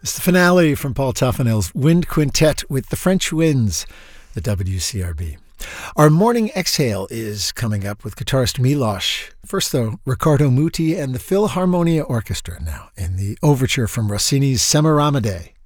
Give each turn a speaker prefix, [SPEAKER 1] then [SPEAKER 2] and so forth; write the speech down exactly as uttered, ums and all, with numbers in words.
[SPEAKER 1] It's the finale from Paul Toffanel's Wind Quintet with the French Winds, the W C R B. Our morning exhale is coming up with guitarist Miloš. First, though, Riccardo Muti and the Philharmonia Orchestra now in the overture from Rossini's Semiramide.